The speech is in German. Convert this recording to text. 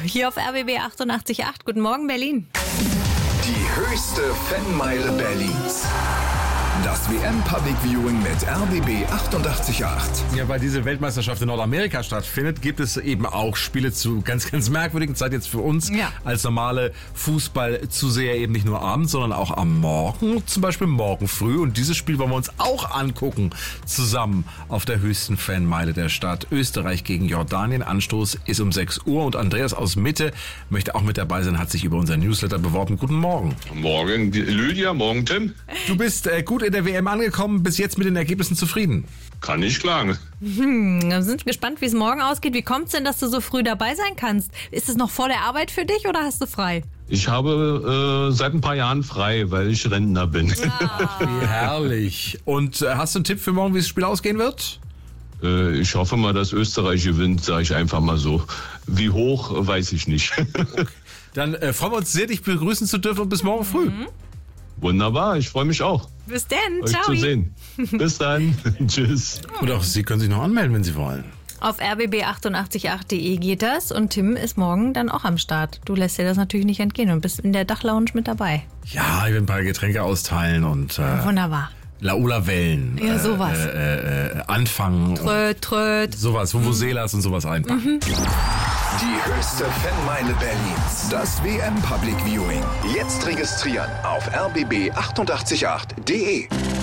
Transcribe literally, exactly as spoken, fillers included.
hier auf R B B achtundachtzig Komma acht. Guten Morgen, Berlin. Die höchste Fanmeile Berlins. Das W M-Public Viewing mit R B B achtundachtzig Komma acht. Ja, weil diese Weltmeisterschaft in Nordamerika stattfindet, gibt es eben auch Spiele zu ganz, ganz merkwürdigen Zeit jetzt für uns Ja. als normale Fußballzuseher eben nicht nur abends, sondern auch am Morgen, zum Beispiel morgen früh. Und dieses Spiel wollen wir uns auch angucken, zusammen auf der höchsten Fanmeile der Stadt. Österreich gegen Jordanien. Anstoß ist um sechs Uhr und Andreas aus Mitte möchte auch mit dabei sein, hat sich über unser Newsletter beworben. Guten Morgen. Morgen Lydia, morgen Tim. Du bist äh, gut in der W M angekommen, bis jetzt mit den Ergebnissen zufrieden. Kann nicht klagen. Hm, wir sind gespannt, wie es morgen ausgeht. Wie kommt es denn, dass du so früh dabei sein kannst? Ist es noch vor der Arbeit für dich oder hast du frei? Ich habe äh, seit ein paar Jahren frei, weil ich Rentner bin. Wie herrlich. Und äh, hast du einen Tipp für morgen, wie das Spiel ausgehen wird? äh, ich hoffe mal, dass Österreich gewinnt, sage ich einfach mal so. Wie hoch, weiß ich nicht. Dann äh, freuen wir uns sehr, dich begrüßen zu dürfen und bis morgen früh. Mhm. Wunderbar, ich freue mich auch, Bis denn. euch Ciao. zu sehen. Bis dann. Tschüss. Und auch Sie können sich noch anmelden, wenn Sie wollen. Auf r b b achtundachtzig Komma acht punkt de geht das und Tim ist morgen dann auch am Start. Du lässt dir das natürlich nicht entgehen und bist in der Dachlounge mit dabei. Ja, ich will ein paar Getränke austeilen und äh, Wunderbar. Laola-Wellen Ja, sowas. Äh, äh, anfangen. Tröd, tröd. Sowas, Vuvuzelas und sowas einpacken. Die höchste Fanmeile Berlins. Das W M-Public Viewing. Jetzt registrieren auf r b b achtundachtzig Komma acht punkt de.